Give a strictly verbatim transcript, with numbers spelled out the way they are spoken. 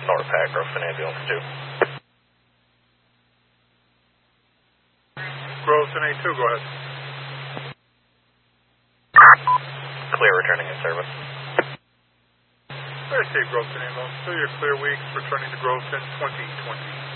NORPAC, Growson Ambulance two. Growson A two, go ahead. Clear, returning in service. Very safe, Growson Ambulance two. You're clear weeks, returning to Growson twenty twenty.